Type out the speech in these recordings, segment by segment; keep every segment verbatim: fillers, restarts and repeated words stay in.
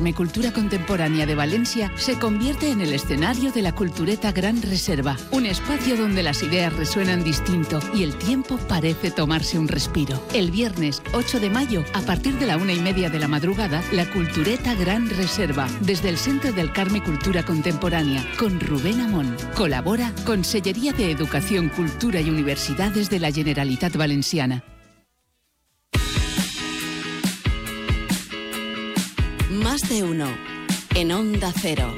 Carme Cultura Contemporánea de Valencia se convierte en el escenario de la Cultureta Gran Reserva, un espacio donde las ideas resuenan distinto y el tiempo parece tomarse un respiro. El viernes ocho de mayo, a partir de la una y media de la madrugada, la Cultureta Gran Reserva, desde el Centro del Carme Cultura Contemporánea, con Rubén Amón. Colabora Consellería de Educación, Cultura y Universidades de la Generalitat Valenciana. Más de uno, en Onda Cero.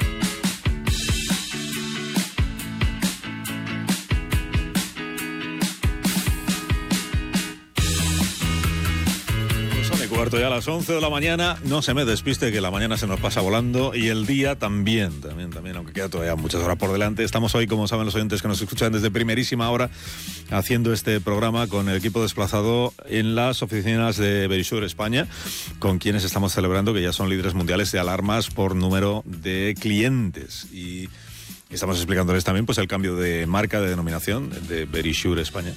Cuarto ya a las once de la mañana. No se me despiste que la mañana se nos pasa volando y el día también, también, también, aunque queda todavía muchas horas por delante. Estamos hoy, como saben los oyentes que nos escuchan desde primerísima hora, haciendo este programa con el equipo desplazado en las oficinas de Verisure España, con quienes estamos celebrando que ya son líderes mundiales de alarmas por número de clientes. Y estamos explicándoles también pues el cambio de marca, de denominación de Verisure España,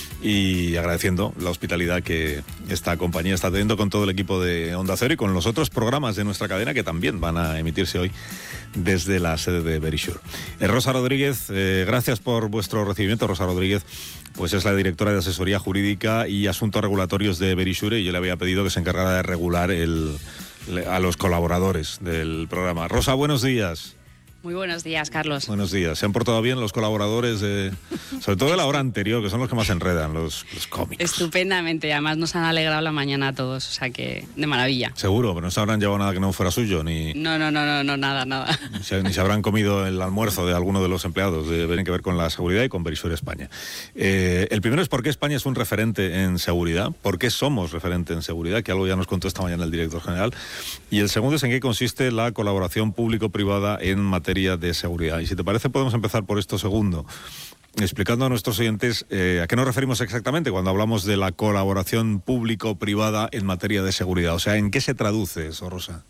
y agradeciendo la hospitalidad que esta compañía está teniendo con todo el equipo de Onda Cero y con los otros programas de nuestra cadena que también van a emitirse hoy desde la sede de Verisure. Eh, Rosa Rodríguez, eh, gracias por vuestro recibimiento. Rosa Rodríguez pues es la directora de Asesoría Jurídica y Asuntos Regulatorios de Verisure, y yo le había pedido que se encargara de regular el, a los colaboradores del programa. Rosa, buenos días. Muy buenos días, Carlos. Buenos días. ¿Se han portado bien los colaboradores, de, sobre todo de la hora anterior, que son los que más enredan, los, los cómicos? Estupendamente. Además nos han alegrado la mañana a todos, o sea que de maravilla. Seguro, pero no se habrán llevado nada que no fuera suyo, ni... No, no, no, no, no nada, nada. Ni se, ni se habrán comido el almuerzo de alguno de los empleados. De, tienen que ver con la seguridad y con Verisure España. Eh, el primero es por qué España es un referente en seguridad, por qué somos referente en seguridad, que algo ya nos contó esta mañana el director general. Y el segundo es en qué consiste la colaboración público-privada en materia de seguridad. Y si te parece podemos empezar por esto segundo, explicando a nuestros oyentes eh, a qué nos referimos exactamente cuando hablamos de la colaboración público-privada en materia de seguridad. O sea, ¿en qué se traduce eso, Rosa?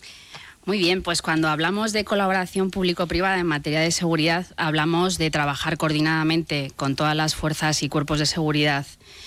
Muy bien, pues cuando hablamos de colaboración público-privada en materia de seguridad, hablamos de trabajar coordinadamente con todas las fuerzas y cuerpos de seguridad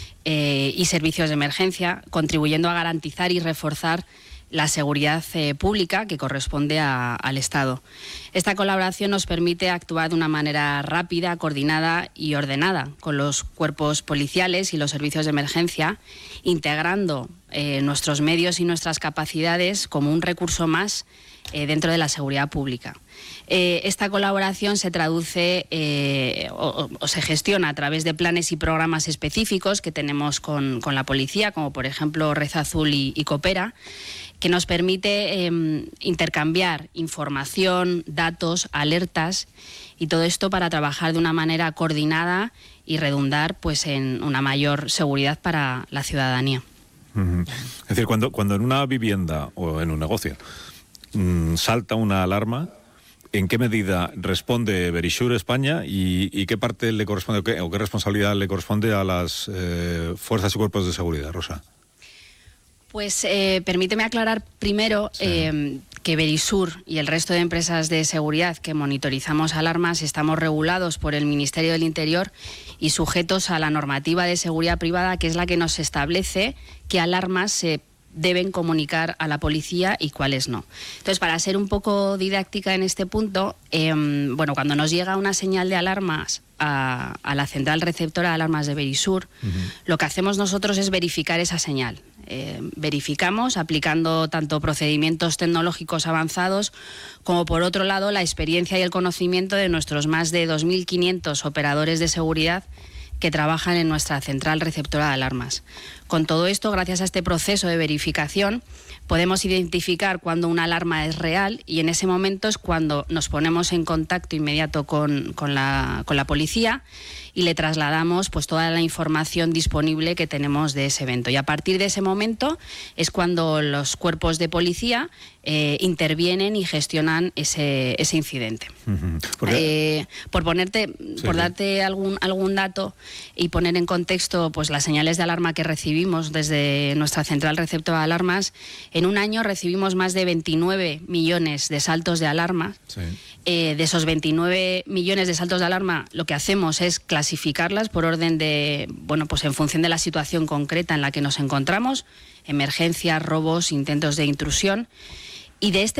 eh, y servicios de emergencia, contribuyendo a garantizar y reforzar la seguridad eh, pública que corresponde a, al Estado. Esta colaboración nos permite actuar de una manera rápida, coordinada y ordenada con los cuerpos policiales y los servicios de emergencia, integrando eh, nuestros medios y nuestras capacidades como un recurso más eh, dentro de la seguridad pública. Eh, esta colaboración se traduce eh, o, o se gestiona a través de planes y programas específicos que tenemos con, con la policía, como por ejemplo Red Azul y, y Coopera, que nos permite eh, intercambiar información, datos, alertas, y todo esto para trabajar de una manera coordinada y redundar pues en una mayor seguridad para la ciudadanía. Uh-huh. Es decir, cuando, cuando en una vivienda o en un negocio mmm, salta una alarma, ¿en qué medida responde Verisure España y, y qué parte le corresponde o qué, o qué responsabilidad le corresponde a las eh, fuerzas y cuerpos de seguridad, Rosa? Pues eh, permíteme aclarar primero sí. eh, que Verisure y el resto de empresas de seguridad que monitorizamos alarmas estamos regulados por el Ministerio del Interior y sujetos a la normativa de seguridad privada, que es la que nos establece qué alarmas se deben comunicar a la policía y cuáles no. Entonces, para ser un poco didáctica en este punto, eh, bueno, cuando nos llega una señal de alarmas a, a la central receptora de alarmas de Verisure, uh-huh. lo que hacemos nosotros es verificar esa señal. Eh, verificamos aplicando tanto procedimientos tecnológicos avanzados como, por otro lado, la experiencia y el conocimiento de nuestros más de dos mil quinientos operadores de seguridad que trabajan en nuestra central receptora de alarmas. Con todo esto, gracias a este proceso de verificación, podemos identificar cuando una alarma es real, y en ese momento es cuando nos ponemos en contacto inmediato con, con, la, con la policía y le trasladamos pues toda la información disponible que tenemos de ese evento. Y a partir de ese momento es cuando los cuerpos de policía eh, intervienen y gestionan ese, ese incidente. Uh-huh. ¿Por, eh, por ponerte, sí, por darte algún, algún dato y poner en contexto pues las señales de alarma que recibimos desde nuestra central receptora de alarmas, en un año recibimos más de veintinueve millones de saltos de alarma. Sí. Eh, de esos veintinueve millones de saltos de alarma, lo que hacemos es clasificarlas por orden de, bueno, pues en función de la situación concreta en la que nos encontramos, emergencias, robos, intentos de intrusión, y de este